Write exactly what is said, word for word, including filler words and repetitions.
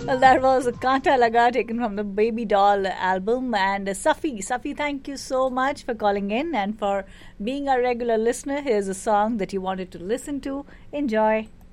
Well, that was Kanta Laga taken from the Baby Doll album. And uh, Safi, Safi, thank you so much for calling in and for being a regular listener. Here's a song that you wanted to listen to. Enjoy.